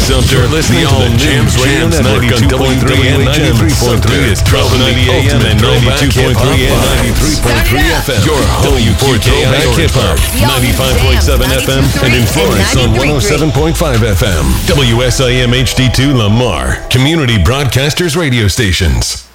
Sumter. Listening to the Jams Radio Network on 92.3 and 93.3 is 1290 AM and 92.3 and 93.3 FM. Your home for throwback hip-hop. 95.7 FM and in Florence on 107.5 FM. WSIM HD2 Lamar, Community Broadcasters Radio Stations.